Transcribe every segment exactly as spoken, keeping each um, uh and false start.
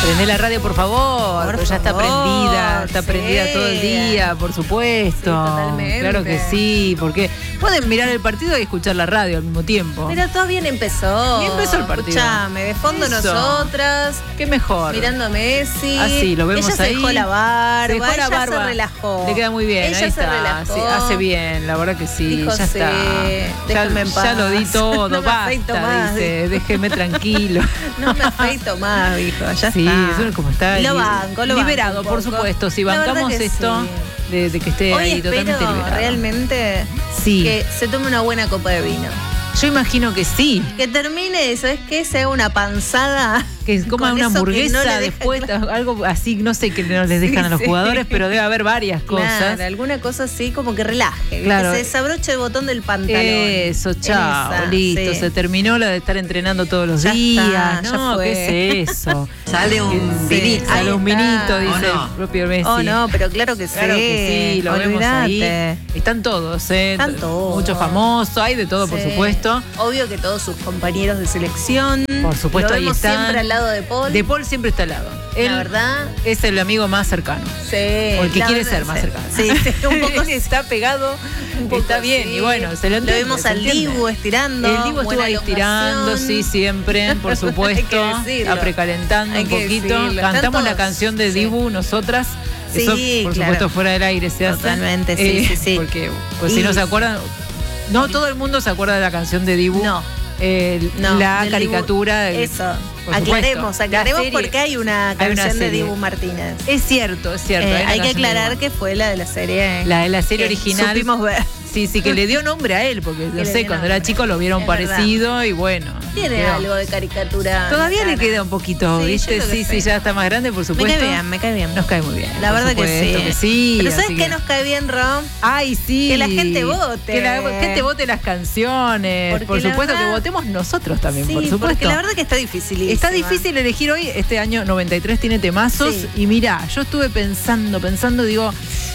Prende la radio, por favor. Por pero ya está favor, prendida, está sí. prendida todo el día, por supuesto. Sí, totalmente. Claro que sí, porque pueden mirar el partido y escuchar la radio al mismo tiempo. Pero todavía no empezó. Ni empezó el partido. Escuchame, de fondo Eso. nosotras. Qué mejor. Mirando a Messi. Ah, sí, lo vemos ella ahí. se dejó la barba. Se dejó la ella barba. se relajó. Le queda muy bien, Ella ahí se está. relajó. Sí, hace bien, la verdad que sí. Dijo, ya sí, está. Ya, déjame en paz. ya lo di todo, No me afeito basta, más, dice. Déjeme tranquilo. No me afeito más, dijo. Ya Sí, está. eso es como está. Lo li- banco, lo liberado, banco por un poco. supuesto. Si La verdad bancamos que esto sí. de, de que esté Hoy ahí espero totalmente liberado. realmente Sí. que se tome una buena copa de vino. Yo imagino que sí. Que termine, ¿sabes qué? Se haga una panzada. Que coman con una eso que hamburguesa no le deja después, claro. algo así, no sé qué no les dejan Sí, a los sí. jugadores, pero debe haber varias cosas. Claro, alguna cosa así como que relaje. Claro. Que se desabroche el botón del pantalón. Eso, chao, Esa, listo, sí. se terminó la de estar entrenando todos los Ya días. está, ya No, fue. ¿qué es eso? Sale un Sí. vinito. Sale un Ahí está. vinito, dice ¿O no? el propio Messi. Oh, no, pero claro que sí. Claro que sí, lo vemos ahí. Olvídate. Están todos, ¿eh? Están todos. Muchos famosos, hay de todo, por Sí. supuesto. Obvio que todos sus compañeros de selección. Por supuesto, Lo ahí vemos están. siempre al lado de Paul. De Paul siempre está al lado. Él La verdad. es el amigo más cercano. Sí. O el que la quiere verdad, ser más sí. cercano. Sí, sí, un poco Él está pegado, un poco está bien. sí. Y bueno, se lo Lo entiende. vemos se al entiende. Dibu estirando. El Dibu estuvo buena ahí estirando, elongación. sí, siempre, por supuesto. Hay que decirlo. Está precalentando Hay un que poquito. decirlo. Están Cantamos la todos, canción de sí. Dibu, nosotras. Eso, Sí, por claro. supuesto, fuera del aire se hace. Totalmente, sí, sí, sí. Porque, pues, si Y- no se acuerdan, no todo el mundo se acuerda de la canción de Dibu. No. Eh, No, la del caricatura. Dibu, eh, eso. por Aclaremos, supuesto. aclaremos La serie- porque hay una hay una canción de serie. Dibu Martínez. Es cierto, es cierto. Eh, una hay que canción de aclarar Dibu. que fue la de la serie. La de la serie que original. Supimos ver. Sí, sí, que le dio nombre a él, porque Que no le sé, dio cuando nombre. era chico lo vieron Es parecido y bueno. Tiene quedó. algo de caricatura. Todavía en la le cara. queda un poquito, Sí, yo ¿viste? creo que Sí, sí, sí. ya está más grande, por Me supuesto. cae bien, me cae bien. Nos cae muy bien. La por verdad que supuesto sí. que sí. Pero ¿sabes así qué que- nos cae bien, Rom? Ay, sí. Que la gente vote. Que la gente vote las canciones. Porque por la supuesto verdad- que votemos nosotros también, Sí, por supuesto. porque la verdad que está difícil. Está difícil elegir hoy, este año noventa y tres tiene temazos. Sí. Y mirá, yo estuve pensando, pensando, digo,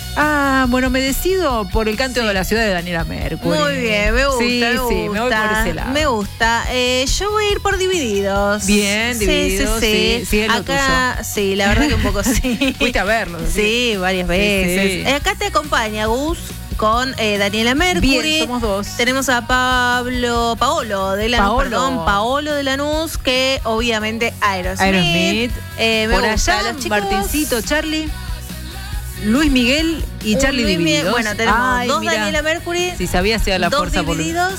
ah, bueno, me decido por el canto de la ciudad de Daniela Mercury. Muy bien, me gusta, Sí, me sí, gusta. me voy por ese lado. Me gusta. Eh, yo voy a ir por Divididos. Bien, Divididos, sí, sí, es lo Acá, sí, la verdad que un poco sí. Fuiste a verlo. Sí, varias veces. sí. Eh, acá te acompaña Gus con eh, Daniela Mercury. Bien, somos dos. Tenemos a Pablo, Paolo de Lanús, Paolo. perdón, Paolo de Lanús, que obviamente Aerosmith. Aerosmith. Eh, me Por gusta. allá, Los chicos- Martincito, Charlie, Luis Miguel y Un Charlie Luis Miguel- divididos. Bueno, tenemos Ay, dos mirá. Daniela Mercury. Si sabía, sea la dos fuerza por divididos,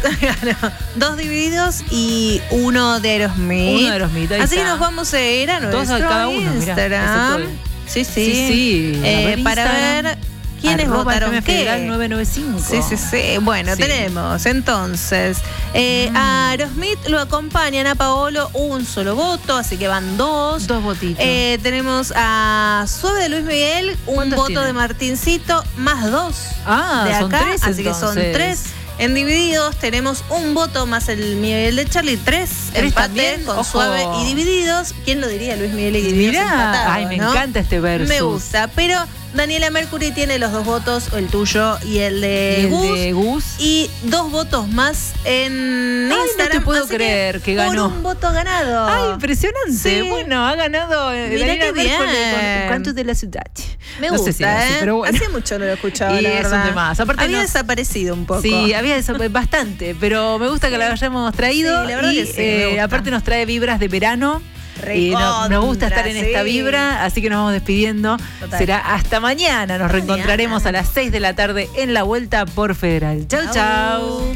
dos divididos y uno de Aerosmith. Uno de Aerosmith, ahí Así que está. nos vamos a ir a Dos a nuestro cada uno, mirá, Instagram. excepto Sí, sí. Sí, sí. A Eh, ver, para Instagram, ver quiénes arroba votaron F M Federal qué. nueve noventa y cinco. Sí, sí, sí. Bueno, Sí. tenemos entonces eh, Mm. a Aerosmith lo acompañan a Paolo un solo voto, así que van dos. Dos votitos. Eh, tenemos a Suave de Luis Miguel, un ¿Cuántos voto tiene? de Martincito, más dos Ah, de acá, son tres, así que son entonces. tres. En Divididos tenemos un voto más el Miguel de Charlie, tres, ¿Tres empate también? con Ojo. Suave y Divididos. ¿Quién lo diría? Luis Miguel y Divididos Mirá, empatados, ay, me ¿no? encanta este versus. Me gusta, pero Daniela Mercury tiene los dos votos, el tuyo y el de Y el Gus. de Gus. Y dos votos más en Ay, no Instagram. te puedo así creer que ganó. Por un voto ganado. Ay, impresionante. Sí. Bueno, ha ganado eh, Mirá Daniela qué Mercury con bien. el canto de la ciudad. Me no gusta, sé si era así, ¿eh? pero bueno. Hace mucho no lo escuchaba, Y la es un verdad. temazo. Aparte Había no- desaparecido un poco. Sí, había eso bastante, pero me gusta que la hayamos traído. Sí, la verdad y, que sí, me eh, gusta. aparte nos trae vibras de verano. Y no- nos gusta estar en Recontra, esta sí. vibra, así que nos vamos despidiendo. Total. Será hasta mañana. Nos Hasta reencontraremos mañana. a las seis de la tarde en la vuelta por Federal. Chau, chau.